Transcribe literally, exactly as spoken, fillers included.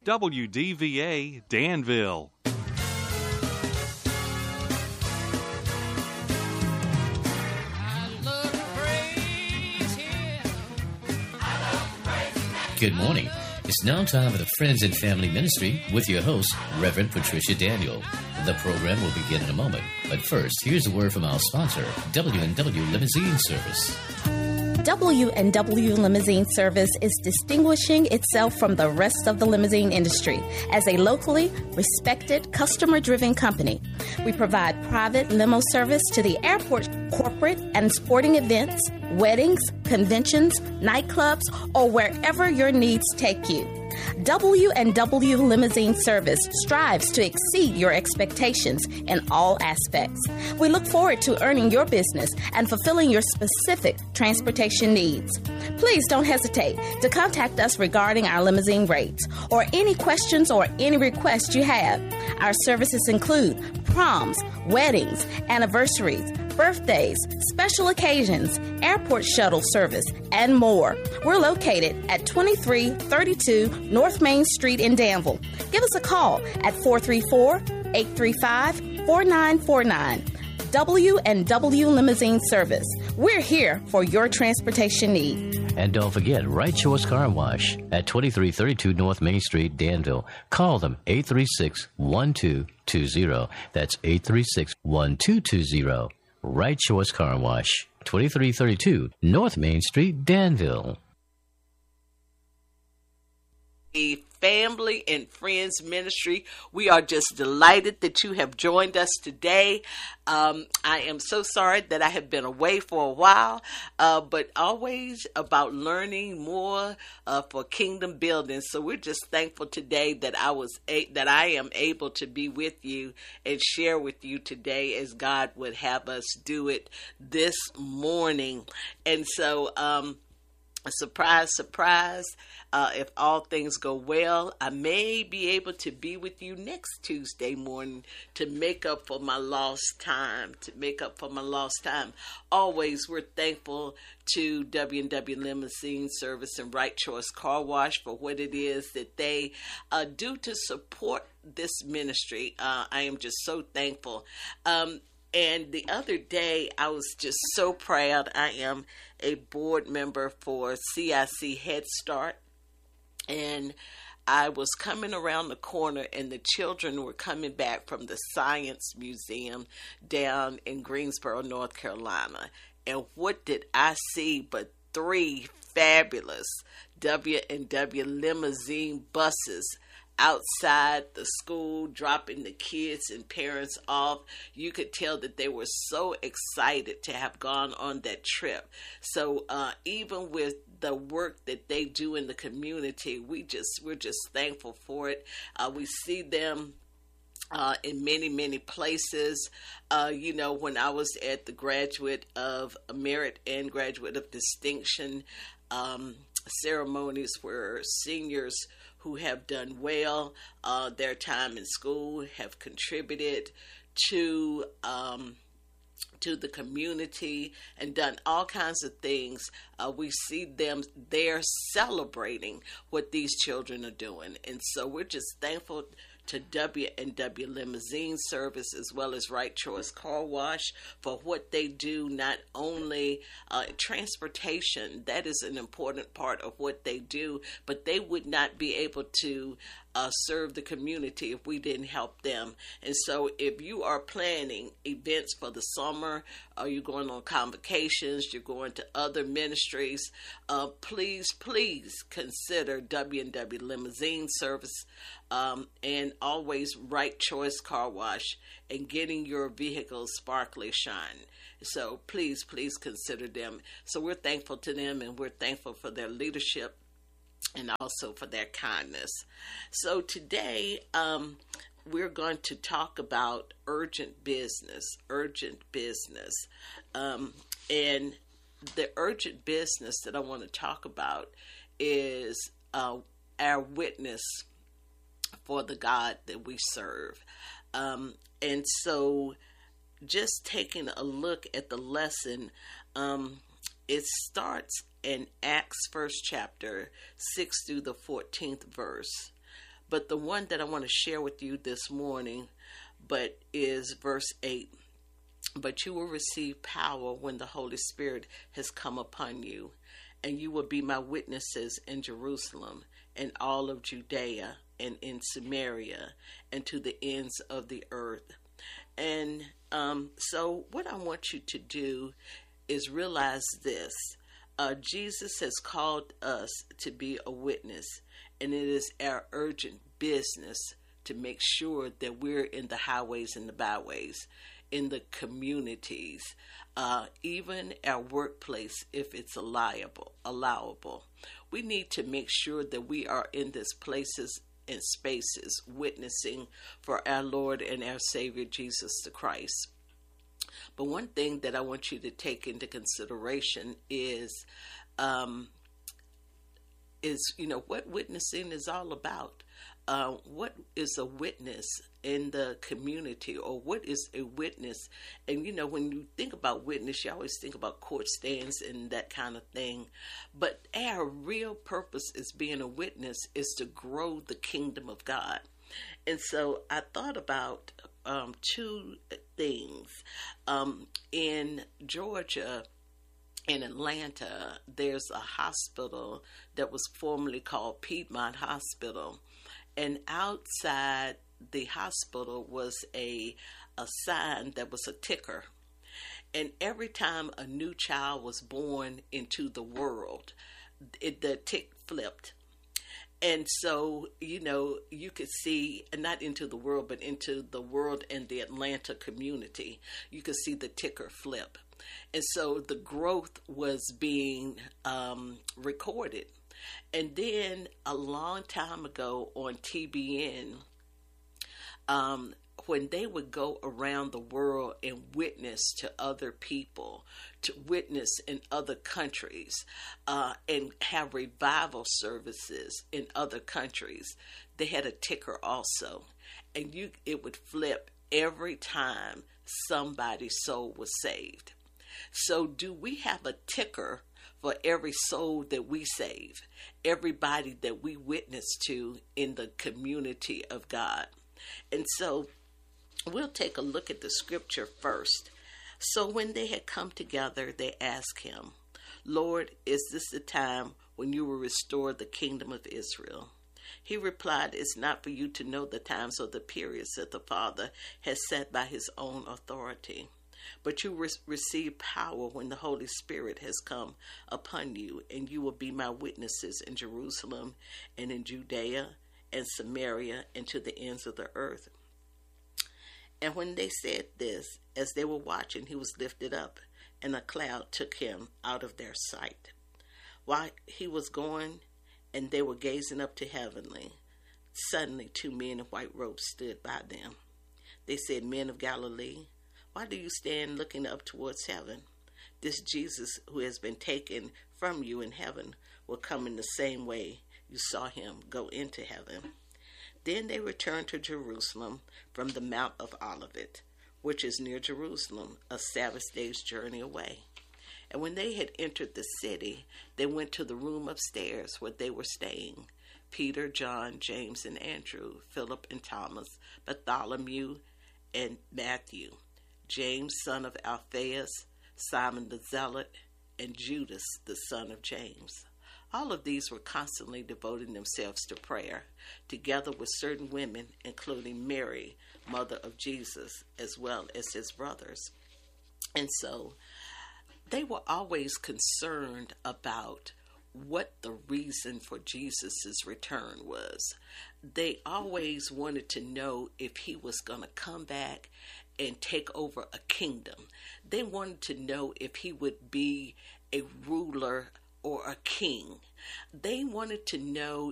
W D V A Danville. Good morning. It's now time for the Friends and Family Ministry with your host, Reverend Patricia Daniel. The program will begin in a moment, but first, here's a word from our sponsor, W and W Limousine Service. W and W Limousine Service is distinguishing itself from the rest of the limousine industry as a locally respected, customer-driven company. We provide private limo service to the airport, corporate and sporting events, weddings, conventions, nightclubs, or wherever your needs take you. W and W Limousine Service strives to exceed your expectations in all aspects. We look forward to earning your business and fulfilling your specific transportation needs. Please don't hesitate to contact us regarding our limousine rates or any questions or any requests you have. Our services include proms, weddings, anniversaries, birthdays, special occasions, airport shuttle service, and more. We're located at twenty-three thirty-two North Main Street in Danville. Give us a call at four three four, eight three five, four nine four nine. W and W Limousine Service. We're here for your transportation need. And don't forget, Right Choice Car Wash at twenty-three thirty-two North Main Street, Danville. Call them eight three six, one two two zero. That's eight three six, one two two zero. Right Choice Car Wash, twenty-three thirty-two North Main Street, Danville. The Family and Friends Ministry, we are just delighted that you have joined us today. Um, I am so sorry that I have been away for a while, uh, but always about learning more uh, for kingdom building. So we're just thankful today that I was a- that I am able to be with you and share with you today as God would have us do it this morning. And so, um, surprise, surprise. Uh, if all things go well, I may be able to be with you next Tuesday morning to make up for my lost time, to make up for my lost time. Always, we're thankful to W and W Limousine Service and Right Choice Car Wash for what it is that they uh, do to support this ministry. Uh, I am just so thankful. Um, And the other day, I was just so proud. I am a board member for C I C Head Start. And I was coming around the corner and the children were coming back from the Science Museum down in Greensboro, North Carolina. And what did I see but three fabulous W and W limousine buses outside the school, dropping the kids and parents off. You could tell that they were so excited to have gone on that trip. So uh, even with the work that they do in the community, we just we're just thankful for it. Uh, we see them Uh, in many, many places. Uh, you know, when I was at the Graduate of Merit and Graduate of Distinction um, ceremonies where seniors who have done well, uh, their time in school have contributed to um, to the community and done all kinds of things. Uh, we see them there celebrating what these children are doing. And so we're just thankful to W and W Limousine Service as well as Right Choice Car Wash for what they do, not only uh, transportation, that is an important part of what they do, but they would not be able to uh, serve the community if we didn't help them. And so if you are planning events for the summer, or you're going on convocations, you're going to other ministries, uh, please, please consider W and W Limousine Service um, and always Right Choice Car Wash and getting your vehicle sparkly shine. So please, please consider them. So we're thankful to them and we're thankful for their leadership and also for their kindness. So today, um, we're going to talk about urgent business, urgent business. Um, and the urgent business that I want to talk about is uh, our witness for the God that we serve. Um, and so just taking a look at the lesson, um, it starts in Acts first chapter, six through the fourteenth verse. But the one that I want to share with you this morning, but is verse eight. But you will receive power when the Holy Spirit has come upon you, and you will be my witnesses in Jerusalem and all of Judea and in Samaria and to the ends of the earth. And um, so what I want you to do is realize this. Uh, Jesus has called us to be a witness, and it is our urgent business to make sure that we're in the highways and the byways, in the communities, uh, even our workplace, if it's allowable, allowable. We need to make sure that we are in these places and spaces witnessing for our Lord and our Savior, Jesus the Christ. But one thing that I want you to take into consideration is, um, is you know, what witnessing is all about. Uh, what is a witness in the community, or what is a witness? And, you know, when you think about witness, you always think about court stands and that kind of thing. But our real purpose is being a witness is to grow the kingdom of God. And so I thought about um, two things. Um, in Georgia, in Atlanta, there's a hospital that was formerly called Piedmont Hospital. And outside the hospital was a, a sign that was a ticker. And every time a new child was born into the world, it, the tick flipped. And so, you know, you could see, not into the world, but into the world and the Atlanta community, you could see the ticker flip. And so the growth was being um, recorded. And then a long time ago on T B N, um, when they would go around the world and witness to other people, to witness in other countries, uh, and have revival services in other countries, they had a ticker also. And you, it would flip every time somebody's soul was saved. So do we have a ticker for every soul that we save, everybody that we witness to in the community of God? And so we'll take a look at the scripture first. So when they had come together, they asked him, Lord, is this the time when you will restore the kingdom of Israel? He replied, it's not for you to know the times or the periods that the Father has set by his own authority. But you re- receive power when the Holy Spirit has come upon you, and you will be my witnesses in Jerusalem and in Judea and Samaria and to the ends of the earth. And when they said this, as they were watching, he was lifted up, and a cloud took him out of their sight. While he was going, and they were gazing up to heavenly, suddenly two men in white robes stood by them. They said, Men of Galilee, why do you stand looking up towards heaven? This Jesus who has been taken from you in heaven will come in the same way you saw him go into heaven. Then they returned to Jerusalem from the Mount of Olivet, which is near Jerusalem, a Sabbath day's journey away. And when they had entered the city, they went to the room upstairs where they were staying. Peter, John, James, and Andrew, Philip and Thomas, Bartholomew and Matthew, James, son of Alphaeus, Simon the Zealot, and Judas, the son of James. All of these were constantly devoting themselves to prayer, together with certain women, including Mary, mother of Jesus, as well as his brothers. And so they were always concerned about what the reason for Jesus' return was. They always wanted to know if he was going to come back and take over a kingdom. They wanted to know if he would be a ruler or a king. They wanted to know